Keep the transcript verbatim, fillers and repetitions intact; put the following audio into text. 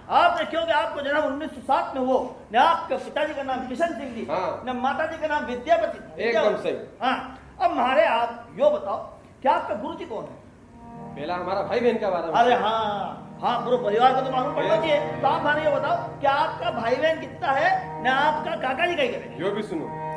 आपने क्योंकि आपको जन्म उन्नीस सौ सात में हुआ न आपके पिताजी का नाम किशन सिंह जी हाँ। न माता जी का नाम विद्यापति। एकदम सही। हाँ, अब हमारे आप यो बताओ क्या आपका गुरु जी कौन है? पहला हमारा भाई बहन का बारे में। अरे हाँ हाँ, पूरे परिवार को तो मालूम पड़ना चाहिए। तो आप हमारे ये बताओ क्या आपका भाई बहन कितना है न आपका काका जी का ही करे? यो भी सुनो,